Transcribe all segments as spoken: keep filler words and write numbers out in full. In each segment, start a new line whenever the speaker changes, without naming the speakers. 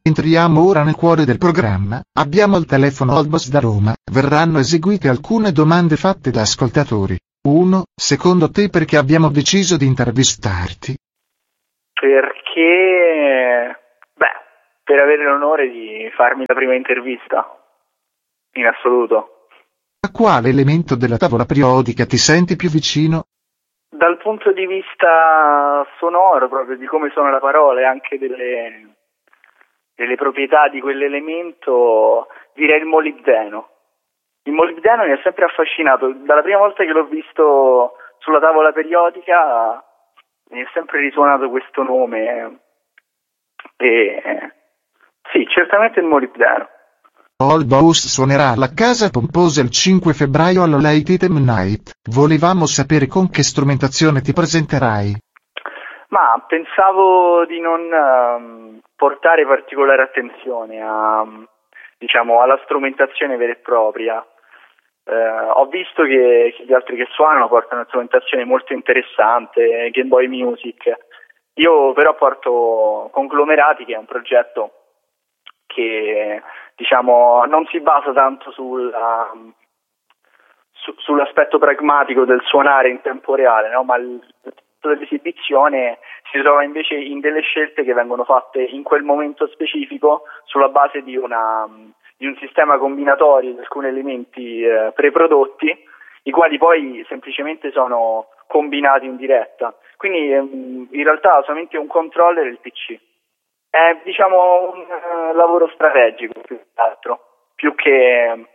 Entriamo ora nel cuore del programma, abbiamo al telefono Old Boss da Roma, verranno eseguite alcune domande fatte da ascoltatori. uno. Secondo te perché abbiamo deciso di intervistarti?
Perché, beh, per avere l'onore di farmi la prima intervista, in assoluto.
A quale elemento della tavola periodica ti senti più vicino?
Dal punto di vista sonoro, proprio di come suona la parola e anche delle... delle proprietà di quell'elemento, direi il molibdeno. Il molibdeno mi ha sempre affascinato, dalla prima volta che l'ho visto sulla tavola periodica mi è sempre risuonato questo nome e sì, certamente il molibdeno.
Old Boss suonerà alla Casa Pomposa il cinque febbraio alla Late Item Night. Volevamo sapere con che strumentazione ti presenterai.
Ma pensavo di non um, portare particolare attenzione a, diciamo, alla strumentazione vera e propria. Uh, ho visto che, che gli altri che suonano portano una strumentazione molto interessante, Game Boy Music. Io però porto Conglomerati, che è un progetto che, diciamo, non si basa tanto sul, um, su, sull'aspetto pragmatico del suonare in tempo reale, no? Ma il, dell'esibizione si trova invece in delle scelte che vengono fatte in quel momento specifico sulla base di, una, di un sistema combinatorio di alcuni elementi eh, preprodotti, i quali poi semplicemente sono combinati in diretta. Quindi ehm, in realtà solamente un controller e il P C. È, diciamo, un uh, lavoro strategico più che altro, più che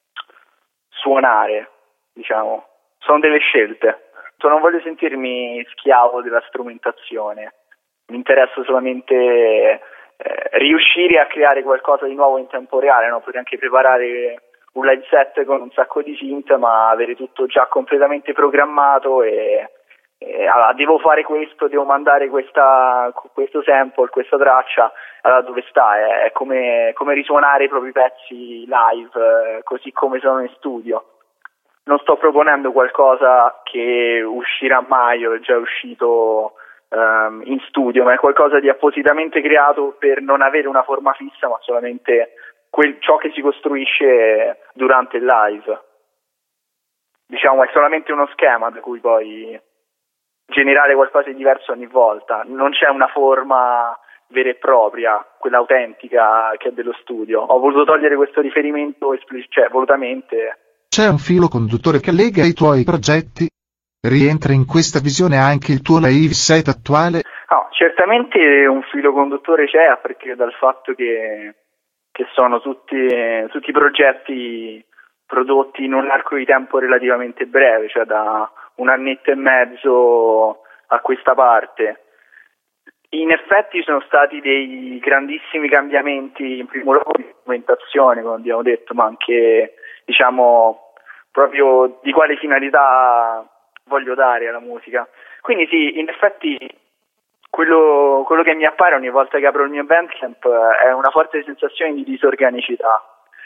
suonare, diciamo. Sono delle scelte. Non voglio sentirmi schiavo della strumentazione, mi interessa solamente eh, riuscire a creare qualcosa di nuovo in tempo reale, no? Potrei anche preparare un live set con un sacco di synth, ma avere tutto già completamente programmato e, e allora, devo fare questo, devo mandare questa, questo sample, questa traccia, allora dove sta? È, è come, come risuonare i propri pezzi live, eh, così come sono in studio. Non sto proponendo qualcosa che uscirà mai o è già uscito um, in studio, ma è qualcosa di appositamente creato per non avere una forma fissa, ma solamente quel, ciò che si costruisce durante il live. Diciamo, è solamente uno schema da cui poi generare qualcosa di diverso ogni volta. Non c'è una forma vera e propria, quella autentica che è dello studio. Ho voluto togliere questo riferimento esplic- cioè volutamente.
C'è un filo conduttore che lega i tuoi progetti? Rientra in questa visione anche il tuo live set attuale?
No, certamente un filo conduttore c'è, a partire dal fatto che, che sono tutti, tutti progetti prodotti in un arco di tempo relativamente breve, cioè da un annetto e mezzo a questa parte. In effetti sono stati dei grandissimi cambiamenti, in primo luogo di strumentazione, come abbiamo detto, ma anche, diciamo, proprio di quale finalità voglio dare alla musica. Quindi sì, in effetti quello, quello che mi appare ogni volta che apro il mio Bandcamp è una forte sensazione di disorganicità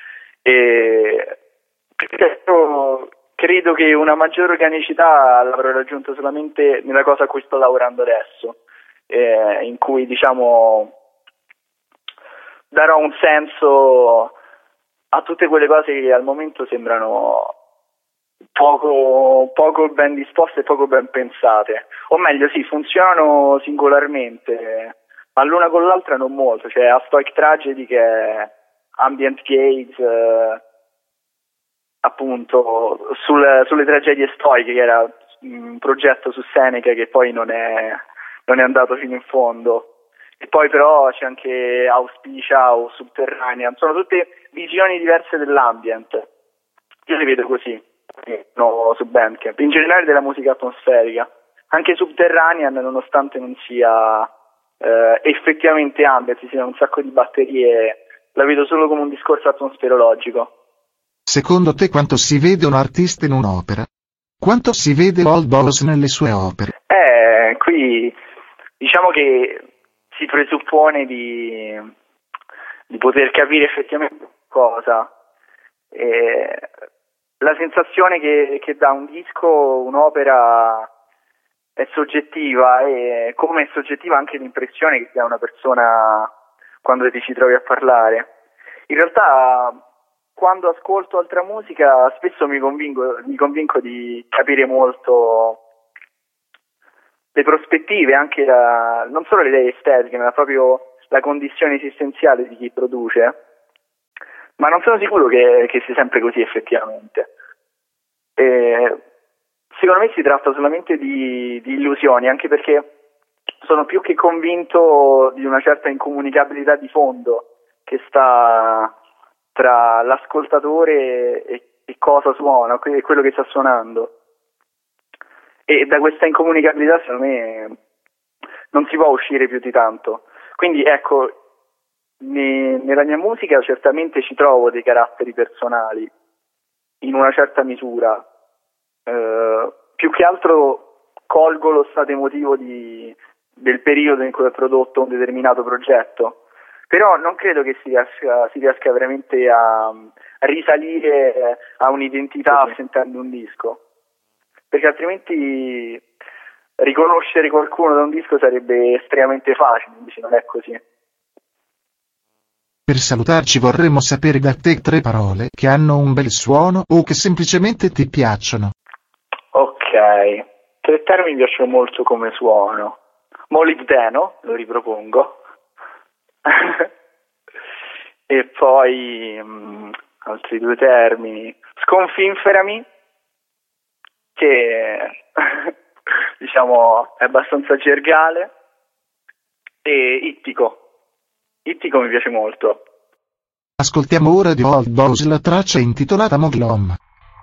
e credo, credo che una maggiore organicità l'avrò raggiunta solamente nella cosa a cui sto lavorando adesso, eh, in cui, diciamo, darò un senso a tutte quelle cose che al momento sembrano poco, poco ben disposte e poco ben pensate, o meglio sì, funzionano singolarmente, ma l'una con l'altra non molto. Cioè a Stoic Tragedy, che è ambient gaze, eh, appunto sul, sulle tragedie stoiche, che era un progetto su Seneca che poi non è, non è andato fino in fondo. E poi però c'è anche Auspicia o Subterranea, sono tutte visioni diverse dell'ambient. Io le vedo così, no, su Bandcamp, in generale della musica atmosferica. Anche Subterranean, nonostante non sia eh, effettivamente ambient, ci siano un sacco di batterie, la vedo solo come un discorso atmosferologico.
Secondo te quanto si vede un artista in un'opera? Quanto si vede Old Boss nelle sue opere?
Eh, qui diciamo che si presuppone di, di poter capire effettivamente cosa. Eh, la sensazione che, che dà un disco, un'opera, è soggettiva, e come è soggettiva anche l'impressione che dà una persona quando ti ci trovi a parlare. In realtà quando ascolto altra musica spesso mi convinco, mi convinco di capire molto le prospettive, anche la, non solo le idee estetiche, ma proprio la condizione esistenziale di chi produce, ma non sono sicuro che, che sia sempre così effettivamente. E secondo me si tratta solamente di, di illusioni, anche perché sono più che convinto di una certa incomunicabilità di fondo che sta tra l'ascoltatore e, e cosa suona, e quello che sta suonando. E da questa incomunicabilità secondo me non si può uscire più di tanto. Quindi ecco, ne, nella mia musica certamente ci trovo dei caratteri personali, in una certa misura. Eh, più che altro colgo lo stato emotivo di, del periodo in cui ho prodotto un determinato progetto. Però non credo che si riesca, si riesca veramente a, a risalire a un'identità sì, sentendo un disco. Perché altrimenti riconoscere qualcuno da un disco sarebbe estremamente facile, invece non è così.
Per salutarci vorremmo sapere da te tre parole che hanno un bel suono o che semplicemente ti piacciono.
Ok, tre termini mi piacciono molto come suono. Molibdeno, lo ripropongo. E poi mh, altri due termini. Sconfinferami, che diciamo è abbastanza gergale, e ittico. Ittico mi piace molto.
Ascoltiamo ora di Old Boys la traccia intitolata Moglom.